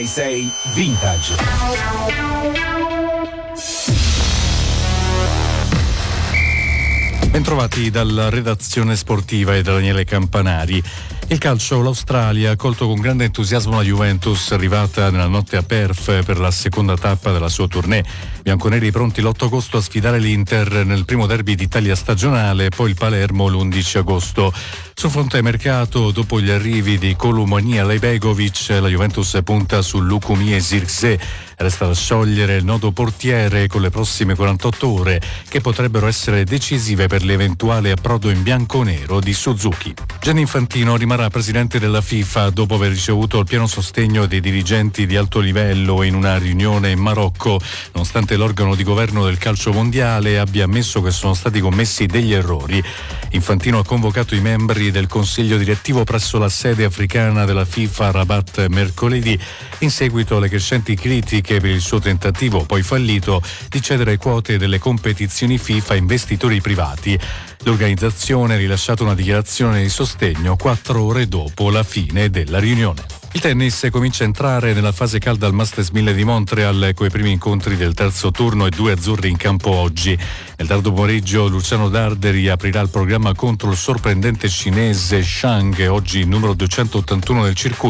106.6 Vintage. Bentrovati dalla redazione sportiva e da Daniele Campanari. Il calcio, l'Australia ha accolto con grande entusiasmo la Juventus, arrivata nella notte a Perth per la seconda tappa della sua tournée. Bianconeri pronti l'8 agosto a sfidare l'Inter nel primo derby d'Italia stagionale, poi il Palermo l'11 agosto. Sul fronte mercato, dopo gli arrivi di Kolumani e Leibegovic, la Juventus punta su Lukumi e Zirkzee. Resta da sciogliere il nodo portiere con le prossime 48 ore, che potrebbero essere decisive per l'eventuale approdo in bianconero di Suzuki. Gianni Infantino rimarrà presidente della FIFA dopo aver ricevuto il pieno sostegno dei dirigenti di alto livello in una riunione in Marocco, nonostante l'organo di governo del calcio mondiale abbia ammesso che sono stati commessi degli errori. Infantino ha convocato i membri del consiglio direttivo presso la sede africana della FIFA a Rabat mercoledì, in seguito alle crescenti critiche per il suo tentativo, poi fallito, di cedere quote delle competizioni FIFA a investitori privati. L'organizzazione ha rilasciato una dichiarazione di sostegno 4 ore dopo la fine della riunione. Il tennis comincia a entrare nella fase calda al Masters 1000 di Montreal con i primi incontri del terzo turno e 2 azzurri in campo oggi. Nel tardo pomeriggio Luciano Darderi aprirà il programma contro il sorprendente cinese Shang, oggi numero 281 del circuito.